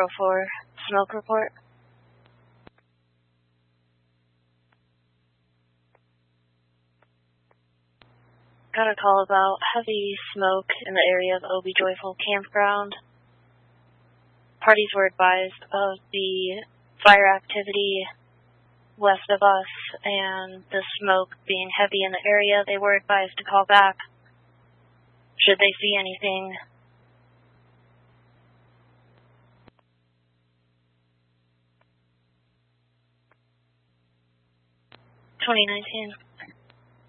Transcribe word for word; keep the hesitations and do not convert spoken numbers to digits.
for smoke report. Got a call about heavy smoke in the area of Obie Joyful Campground. Parties were advised of the fire activity west of us and the smoke being heavy in the area. They were advised to call back should they see anything. twenty nineteen.